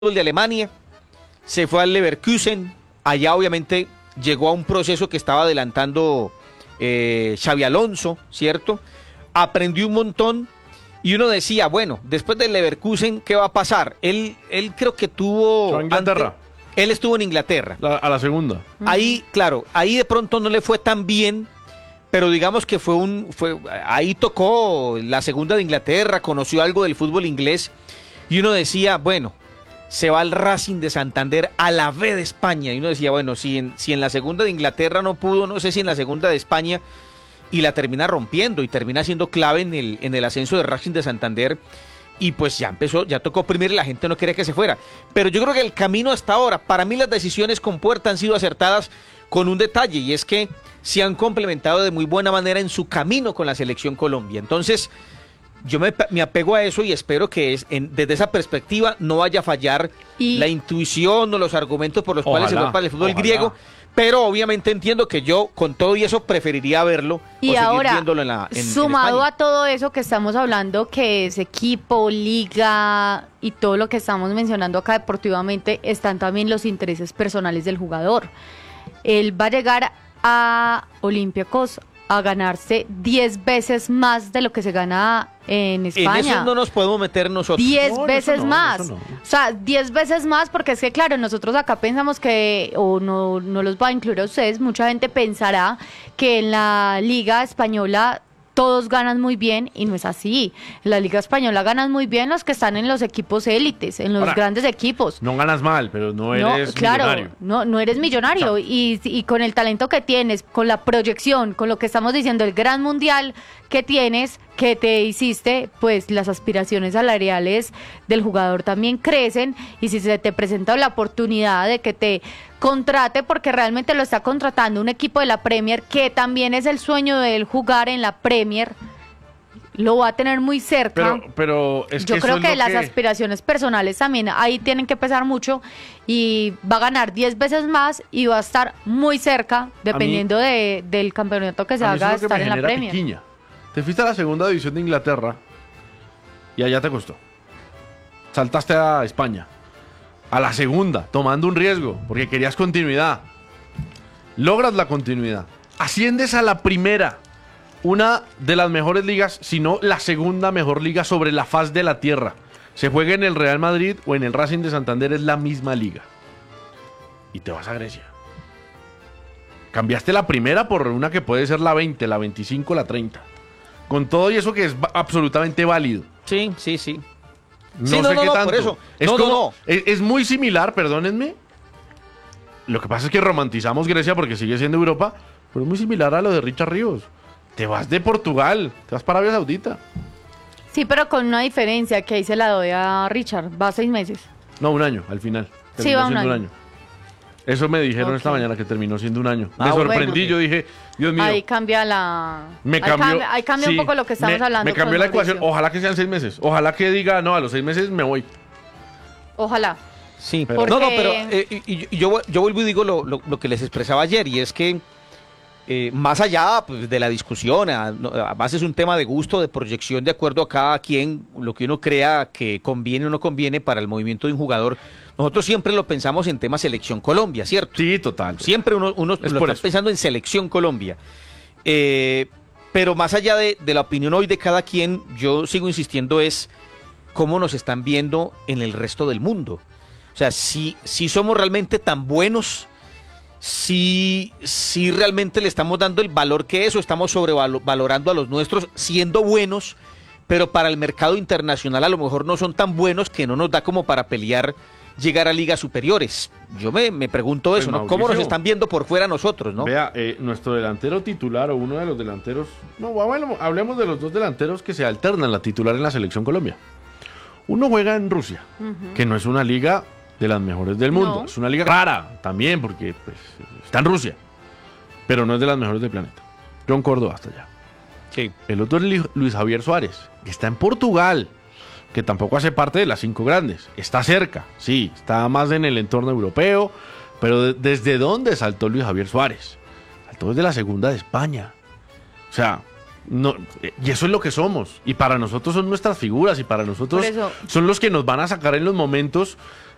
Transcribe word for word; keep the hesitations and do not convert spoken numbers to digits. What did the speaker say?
de Alemania, se fue al Leverkusen, allá obviamente llegó a un proceso que estaba adelantando eh, Xabi Alonso, ¿cierto? Aprendió un montón y uno decía, bueno, después del Leverkusen, ¿qué va a pasar? Él, él creo que tuvo... ¿En Inglaterra? Antes, él estuvo en Inglaterra. La, a la segunda. Ahí, claro, ahí de pronto no le fue tan bien, pero digamos que fue un... fue ahí tocó la segunda de Inglaterra, conoció algo del fútbol inglés y uno decía, bueno, se va al Racing de Santander a la B de España. Y uno decía, bueno, si en, si en la segunda de Inglaterra no pudo, no sé si en la segunda de España, y la termina rompiendo y termina siendo clave en el, en el ascenso de Racing de Santander. Y pues ya empezó, ya tocó primero y la gente no quería que se fuera. Pero yo creo que el camino hasta ahora, para mí las decisiones con Puerta han sido acertadas con un detalle, y es que se han complementado de muy buena manera en su camino con la Selección Colombia. Entonces, yo me, me apego a eso y espero que es, en, desde esa perspectiva no vaya a fallar y... la intuición o los argumentos por los ojalá, cuales se va para el fútbol ojalá. griego, pero obviamente entiendo que yo con todo y eso preferiría verlo y o ahora, seguir viéndolo en la en, sumado en a todo eso que estamos hablando, que es equipo, liga y todo lo que estamos mencionando acá deportivamente, están también los intereses personales del jugador. Él va a llegar a Olympiacos a ganarse diez veces más de lo que se gana en España. En eso no nos podemos meter nosotros. diez no, veces no, más. no. O sea, diez veces más, porque es que, claro, nosotros acá pensamos que, o no, no los va a incluir a ustedes, mucha gente pensará que en la Liga Española todos ganan muy bien, y no es así. En la Liga Española ganan muy bien los que están en los equipos élites, en los Ahora, grandes equipos. No ganas mal, pero no eres no, claro, millonario. No, no eres millonario. Y, y con el talento que tienes, con la proyección, con lo que estamos diciendo, el gran mundial que tienes, que te hiciste, pues las aspiraciones salariales del jugador también crecen, y si se te presenta la oportunidad de que te contrate, porque realmente lo está contratando un equipo de la Premier, que también es el sueño de él jugar en la Premier, lo va a tener muy cerca. Pero, pero es que yo creo eso que es lo las que... aspiraciones personales también ahí tienen que pesar mucho, y va a ganar diez veces más y va a estar muy cerca, dependiendo mí, de, del campeonato que se haga, es estar en la Premier. Piquiña. Te fuiste a la segunda división de Inglaterra y allá te costó. Saltaste a España, a la segunda, tomando un riesgo, porque querías continuidad. Logras la continuidad. Asciendes a la primera, una de las mejores ligas, si no la segunda mejor liga sobre la faz de la tierra. Se juega en el Real Madrid o en el Racing de Santander, es la misma liga. Y te vas a Grecia. Cambiaste la primera por una que puede ser la veinte, la veinticinco, la treinta. Con todo y eso que es absolutamente válido. Sí, sí, sí. No sí, sé no, qué no, tanto. Por eso. Es, no, como, no, no. Es, es muy similar, perdónenme. Lo que pasa es que romantizamos Grecia porque sigue siendo Europa, pero es muy similar a lo de Richard Ríos. Te vas de Portugal, te vas para Arabia Saudita. Sí, pero con una diferencia, que ahí se la doy a Richard. Va seis meses. No, un año, al final. Sí, terminó va un siendo año. un año. Eso me dijeron okay. esta mañana, que terminó siendo un año. Ah, me sorprendí, bueno. yo dije, Dios mío. Ahí cambia la... Me ahí cambió, cambia, ahí cambia sí, un poco lo que estamos me, hablando. Me cambió la Mauricio. ecuación. Ojalá que sean seis meses. Ojalá que diga, no, a los seis meses me voy. Ojalá. Sí, pero... no, no, pero eh, y, y yo, yo vuelvo y digo lo, lo, lo que les expresaba ayer, y es que eh, más allá pues, de la discusión, además es un tema de gusto, de proyección, de acuerdo a cada quien, lo que uno crea que conviene o no conviene para el movimiento de un jugador. Nosotros siempre lo pensamos en tema Selección Colombia, ¿cierto? Sí, total. Siempre uno, uno lo está eso. pensando en Selección Colombia. Eh, pero más allá de, de la opinión hoy de cada quien, yo sigo insistiendo es cómo nos están viendo en el resto del mundo. O sea, si, si somos realmente tan buenos, si, si realmente le estamos dando el valor que es, o estamos sobrevalorando a los nuestros siendo buenos, pero para el mercado internacional a lo mejor no son tan buenos que no nos da como para pelear llegar a ligas superiores. Yo me, me pregunto eso, pues, ¿no? ¿Cómo nos están viendo por fuera nosotros, no? Vea, eh, nuestro delantero titular o uno de los delanteros, no, bueno, hablemos de los dos delanteros que se alternan la titular en la Selección Colombia. Uno juega en Rusia, uh-huh. que no es una liga de las mejores del mundo, no. Es una liga rara también porque pues, está en Rusia, pero no es de las mejores del planeta. John Córdoba hasta allá. Sí. El otro es Luis Javier Suárez, que está en Portugal, que tampoco hace parte de las cinco grandes. Está cerca, sí, está más en el entorno europeo, pero de, ¿desde dónde saltó Luis Javier Suárez? Saltó desde la segunda de España. O sea, no, y eso es lo que somos. Y para nosotros son nuestras figuras, y para nosotros eso, son los que nos van a sacar en los momentos